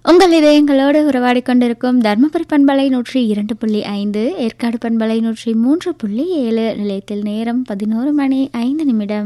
உங்கள் இதயங்களோடு உறவாடி கொண்டிருக்கும் தர்மபுரி பண்பலை 102.5, ஏற்காடு பண்பலை 103.7 நிலையத்தில் நேரம் 11:05.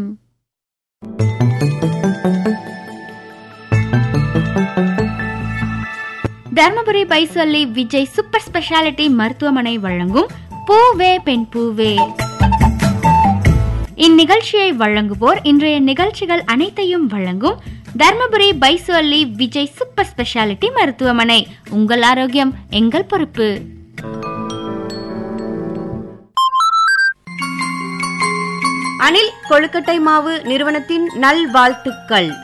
தர்மபுரி பைசல்லி விஜய் சூப்பர் ஸ்பெஷாலிட்டி மருத்துவமனை வழங்கும் பூவே பெண் பூவே. இந்நிகழ்ச்சியை வழங்குவோர் இன்றைய நிகழ்ச்சிகள் அனைத்தையும் வழங்கும் தர்மபுரி பைசல்லி விஜய் சூப்பர் ஸ்பெஷாலிட்டி மருத்துவமனை. உங்கள் ஆரோக்கியம் எங்கள் பொறுப்பு. அனில் கொழுக்கட்டை மாவு நிறுவனத்தின் நல்வாழ்த்துக்கள்.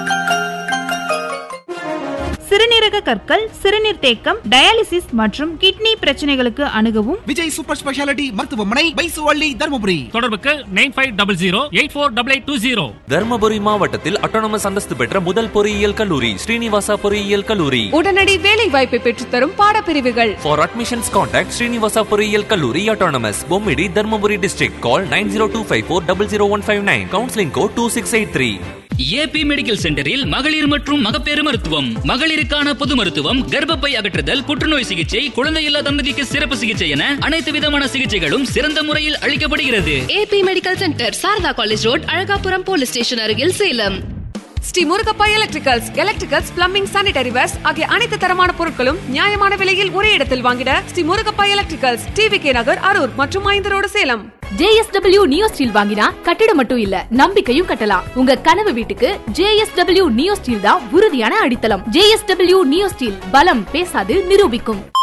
சிறுநீரக கற்கள், சிறுநீர் தேக்கம், டயாலிசிஸ் மற்றும் கிட்னி பிரச்சனைகளுக்கு அணுகவும் விஜய் சூப்பர் ஸ்பெஷாலிட்டி மருத்துவமனை, பைசுவள்ளி, தர்மபுரி. தொடர்புக்கு 9500848820. தர்மபுரி மாவட்டத்தில் அட்டானமஸ் அந்தஸ்து பெற்ற முதல் பொறியியல் கல்லூரி ஸ்ரீனிவாசா பொறியியல் கல்லூரி. உடனடி வேலை வாய்ப்பை பெற்றுத்தரும் பாடப்பிரிவுகள். For admissions contact ஸ்ரீனிவாசா பொறியியல் கல்லூரி autonomous, Bommidi, Dharmapuri district. Call 9025400159. Counseling code 2683. AB medical சென்டரில் மகளிர் மற்றும் மகப்பேறு மருத்துவம், மகளிருக்கான பொது மருத்துவம், கர்ப்பப்பை அகற்றுதல், புற்றுநோய் சிகிச்சை, குழந்தையில்லா தம்பதிக்கு சிறப்பு சிகிச்சை என அனைத்து விதமான சிகிச்சைகளும் சிறந்த முறையில் அளிக்கப்படுகிறது. AB medical centre, Saradha college road, Alagapuram police station அருகில், Salem. Sri Murugappa electricals, plumbing, sanitary verse ஆகிய அனைத்து தரமான பொருட்களும் நியாயமான விலையில் ஒரே இடத்தில் வாங்கிட ஸ்ரீ முருகப்பா எலக்ட்ரிகல்ஸ், டிவிகே நகர், அரூர் மற்றும் 5 road, Salem. JSW neo steel வாங்கினா கட்டிடம் மட்டும் இல்ல, நம்பிக்கையும் கட்டலாம். உங்க கனவு வீட்டுக்கு JSW நியோ ஸ்டீல் தான் உறுதியான அடித்தளம். JSW நியோ ஸ்டீல், பலம் பேசாது, நிரூபிக்கும்.